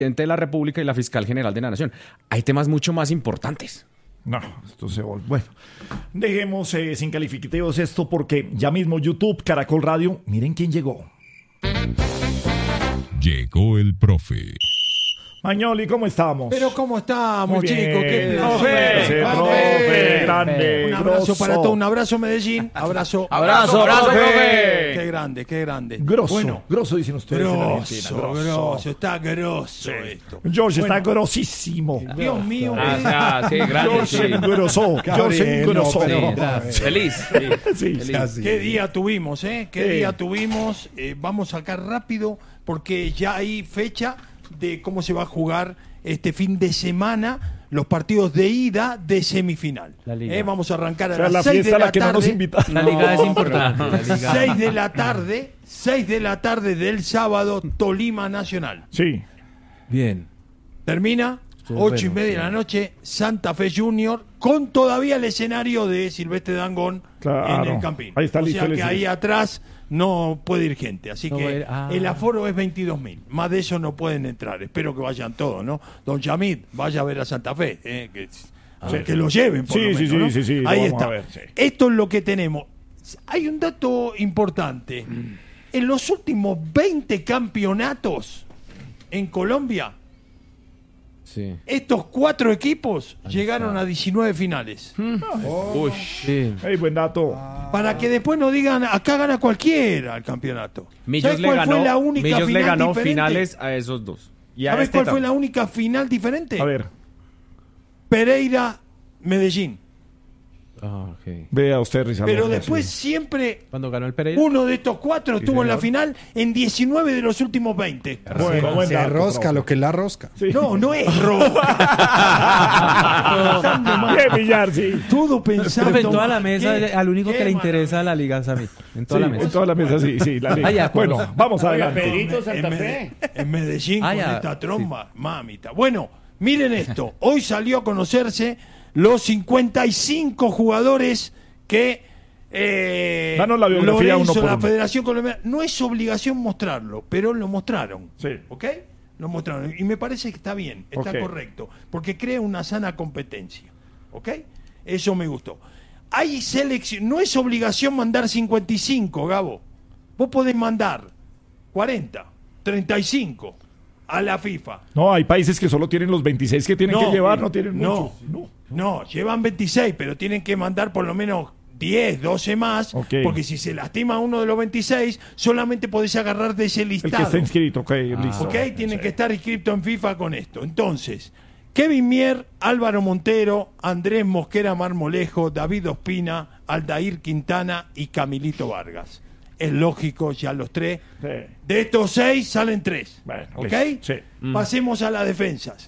presidente de la República y la fiscal general de la Nación. Hay temas mucho más importantes. No, esto se volvió. Bueno, dejemos sin calificativos esto porque ya mismo YouTube, Caracol Radio, miren quién llegó. Llegó el profe. Mañoli, ¿cómo estamos? Pero ¿cómo estamos, chicos? Qué placer. profe, grande, Un abrazo grosso. para todos, un abrazo Medellín, abrazo, profe. Qué grande, qué grande. Grosso, Bueno, grosso dicen ustedes en Argentina. grosso, está grosso esto. George está grosísimo. Dios mío, Sí, grande, George sí. engrosó. George engrosó. Feliz. Sí, Feliz. qué día tuvimos, ¿eh? Qué día tuvimos. Vamos a sacar rápido porque ya hay fecha de cómo se va a jugar este fin de semana los partidos de ida de semifinal. Vamos a arrancar a O sea, la las 6 fiesta de a la la que no nos tarde. invitaron. La liga es importante. La liga. 6 de la tarde del sábado, Tolima Nacional. Sí. Bien. Termina, Sí, 8:30 bueno, de la noche, Santa Fe Junior, con todavía el escenario de Silvestre Dangond Claro. en el Campín. Ahí está o listo sea el que escenario. ahí atrás no puede ir gente. Así No que va a ir- el aforo es 22.000. Más de eso no pueden entrar. Espero que vayan todos, ¿no? Don Chamit, vaya a ver a Santa Fe. Que lo lleven, por Sí, lo sí, menos, ¿no? sí, sí, lo Ahí vamos está. a ver, sí. Esto es lo que tenemos. Hay un dato importante. En los últimos 20 campeonatos en Colombia, Sí. estos 4 equipos llegaron a 19 finales. Uy. Sí. Hey, buen dato. Para que después no digan, acá gana cualquiera el campeonato. Millos ¿Sabes cuál fue la única Millos le final ganó diferente? finales a esos dos. Y a ¿Sabes este cuál fue también. la única final diferente? A ver, Pereira-Medellín. Ah, ok. vea usted, Rizardo. Pero después siempre ¿Cuándo ganó el Pereira? uno de estos 4 estuvo en la final en 19 de los últimos 20. Bueno, buen Se dato, rosca profe. lo que la rosca. Sí. No es roja. Bien, Villar, sí. Todo pensando. Profe, en toda la mesa, ¿Qué? al único ¿Qué que le maravilla? interesa la liga es a mí. En toda Sí, la mesa. en toda la mesa, sí, sí. La liga. Ah, ya, Bueno, conoce. vamos adelante. Pedrito Santa Fe. En Medellín Ah, con ya, esta tromba, mamita. Bueno, miren esto. Hoy salió a conocerse los 55 jugadores que Danos la biografía Lorenzo, uno por la uno. Federación Colombiana. No es obligación mostrarlo, pero lo mostraron. Sí. ¿Ok? Lo mostraron. Y me parece que está bien, está Ok. correcto. Porque crea una sana competencia. ¿Ok? Eso me gustó. Hay selección. No es obligación mandar 55, Gabo. Vos podés mandar 40, 35 a la FIFA. No, hay países que solo tienen los 26 que tienen que llevar, no tienen no, muchos. no, llevan 26, pero tienen que mandar por lo menos 10, 12 más, Ok. porque si se lastima uno de los 26, solamente podés agarrar de ese El que listado. está inscrito, ok, listo. ¿Ok? Tienen que estar inscritos en FIFA con esto. Entonces, Kevin Mier, Álvaro Montero, Andrés Mosquera Marmolejo, David Ospina, Aldair Quintana y Camilito Vargas. Es lógico, ya los 3. Sí. De estos 6 salen 3. Bueno, ¿Ok? listo, sí. Pasemos a las defensas.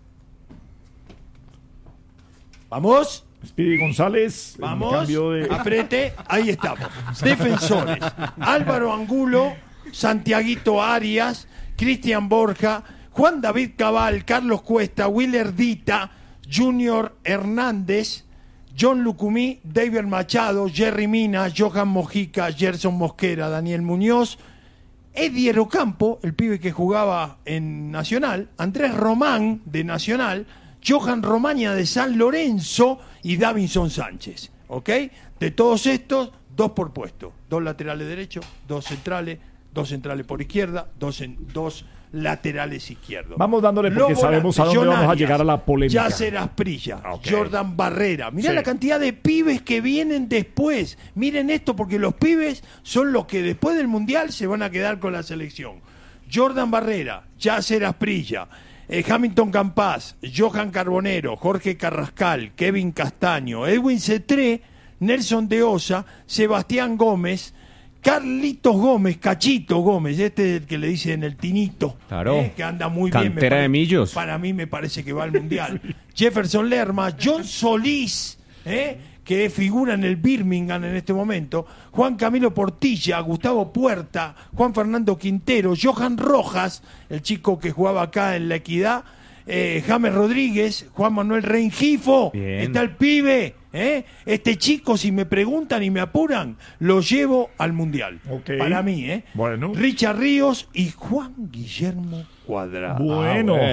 ¿Vamos? Speedy González, en Vamos, cambio de... aprete, ahí estamos. Defensores: Álvaro Angulo, Santiaguito Arias, Cristian Borja, Juan David Cabal, Carlos Cuesta, Willer Dita, Junior Hernández, John Lucumí, David Machado, Jerry Mina, Johan Mojica, Gerson Mosquera, Daniel Muñoz, Eddie Ocampo, el pibe que jugaba en Nacional, Andrés Román de Nacional, Johan Romaña de San Lorenzo y Davinson Sánchez. ¿Ok? De todos estos, 2 por puesto. 2 laterales derechos, 2 centrales por izquierda, 2 laterales izquierdos. Vamos dándole porque Los sabemos a volantes: dónde John vamos a Arias, llegar a la polémica. Yasser Asprilla, Ok. Jordan Barrera. Mirá Sí. la cantidad de pibes que vienen después. Miren esto, porque los pibes son los que después del Mundial se van a quedar con la selección. Jordan Barrera, Yasser Asprilla, Hamilton Campás, Johan Carbonero, Jorge Carrascal, Kevin Castaño, Edwin Cetré, Nelson de Osa, Sebastián Gómez, Carlitos Gómez, Cachito Gómez, este es el que le dicen el Tinito, Claro. que anda muy Cantera bien. de Millos. Para mí me parece que va al Mundial. Jefferson Lerma, John Solís, que figura en el Birmingham en este momento, Juan Camilo Portilla, Gustavo Puerta, Juan Fernando Quintero, Johan Rojas, el chico que jugaba acá en La Equidad, James Rodríguez, Juan Manuel Rengifo, Bien. está el pibe, Este chico, si me preguntan y me apuran, lo llevo al Mundial. Ok. Para mí, Bueno. Richard Ríos y Juan Guillermo Cuadrado. Bueno.